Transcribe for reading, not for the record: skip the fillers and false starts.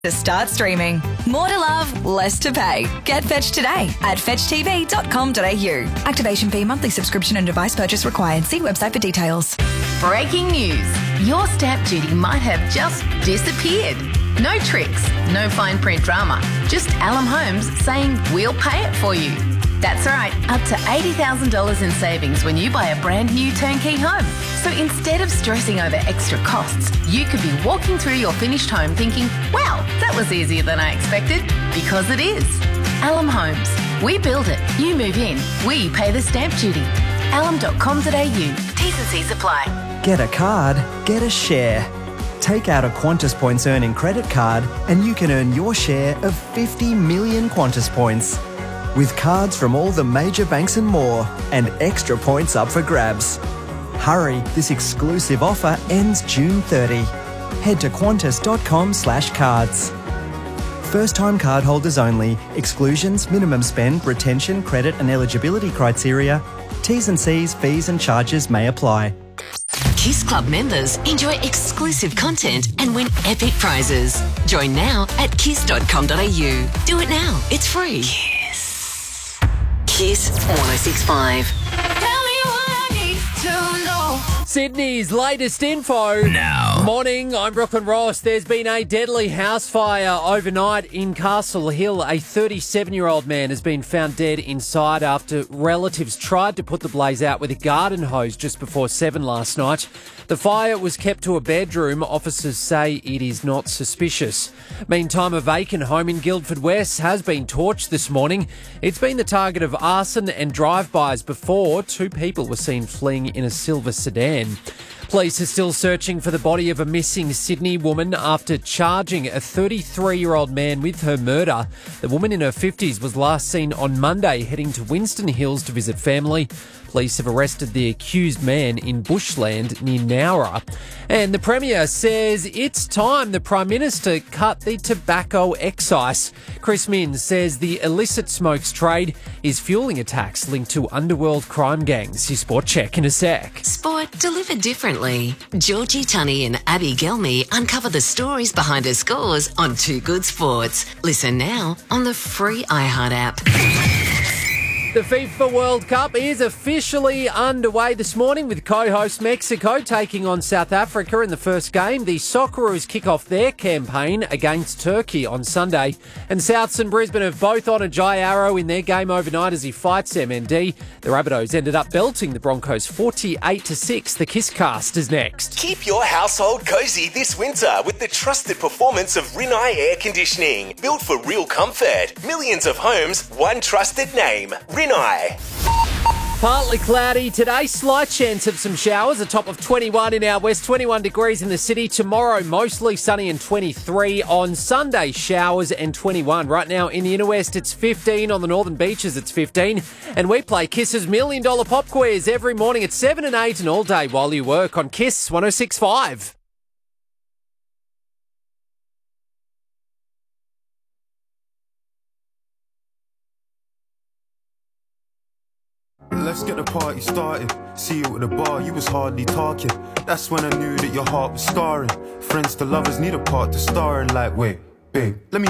to start streaming. More to love, less to pay. Get Fetch today at fetchtv.com.au. Activation fee, monthly subscription and device purchase required. See website for details. Breaking news. Your stamp duty might have just disappeared. No tricks, no fine print drama. Just Alum Homes saying we'll pay it for you. That's right, up to $80,000 in savings when you buy a brand new turnkey home. So instead of stressing over extra costs, you could be walking through your finished home thinking, wow, that was easier than I expected, because it is. Alum Homes. We build it, you move in, we pay the stamp duty. alum.com.au. T's and C's apply. Get a card, get a share. Take out a Qantas Points earning credit card and you can earn your share of 50 million Qantas points. With cards from all the major banks and more, and extra points up for grabs. Hurry, this exclusive offer ends June 30. Head to qantas.com/cards. First-time cardholders only. Exclusions, minimum spend, retention, credit and eligibility criteria. T's and C's, fees and charges may apply. Kiss Club members enjoy exclusive content and win epic prizes. Join now at kiss.com.au. Do it now. It's free. Kiss 106.5. Tell me what I need to know. Sydney's latest info. Now. Morning, I'm Brooklyn Ross. There's been a deadly house fire overnight in Castle Hill. A 37-year-old man has been found dead inside after relatives tried to put the blaze out with a garden hose just before 7 last night. The fire was kept to a bedroom. Officers say it is not suspicious. Meantime, a vacant home in Guildford West has been torched this morning. It's been the target of arson and drive-bys before. 2 people were seen fleeing in a silver sedan. Police are still searching for the body of a missing Sydney woman after charging a 33-year-old man with her murder. The woman in her 50s was last seen on Monday heading to Winston Hills to visit family. Police have arrested the accused man in bushland near Nowra. And the Premier says it's time the Prime Minister cut the tobacco excise. Chris Minns says the illicit smokes trade is fueling attacks linked to underworld crime gangs. Your sport check in a sec. Sport delivered differently. Georgie Tunney and Abby Gelmy uncover the stories behind her scores on Too Good Sports. Listen now on the free iHeart app. The FIFA World Cup is officially underway this morning with co-host Mexico taking on South Africa in the first game. The Socceroos kick off their campaign against Turkey on Sunday. And Souths and Brisbane have both honoured Jai Arrow in their game overnight as he fights MND. The Rabbitohs ended up belting the Broncos 48-6. The Kisscast is next. Keep your household cosy this winter with the trusted performance of Rinnai Air Conditioning. Built for real comfort. Millions of homes, one trusted name. Rinnai. Partly cloudy today, slight chance of some showers, a top of 21 in our west, 21 degrees in the city. Tomorrow, mostly sunny and 23. On Sunday, showers and 21. Right now in the inner west, it's 15. On the northern beaches, it's 15. And we play Kiss's $1 Million Pop Quiz every morning at 7 and 8 and all day while you work on Kiss 106.5. Let's get the party started. See you at the bar, you was hardly talking. That's when I knew that your heart was scarring. Friends to lovers need a part to star in. Like, wait, babe, let me